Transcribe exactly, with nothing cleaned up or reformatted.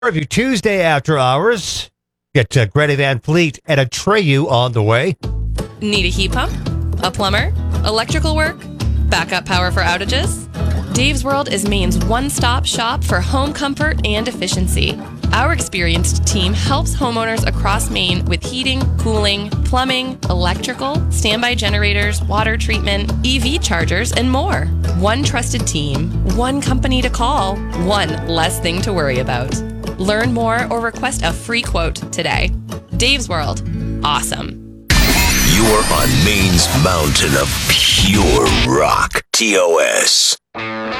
Review Tuesday after hours. Get uh, Greta Van Fleet and Atreyu on the way. Need a heat pump? A plumber? Electrical work? Backup power for outages? Dave's World is Maine's one-stop shop for home comfort and efficiency. Our experienced team helps homeowners across Maine with heating, cooling, plumbing, electrical, standby generators, water treatment, E V chargers, and more. One trusted team, one company to call, one less thing to worry about. Learn more or request a free quote today. Dave's World. Awesome. You're on Maine's mountain of pure rock. T O S.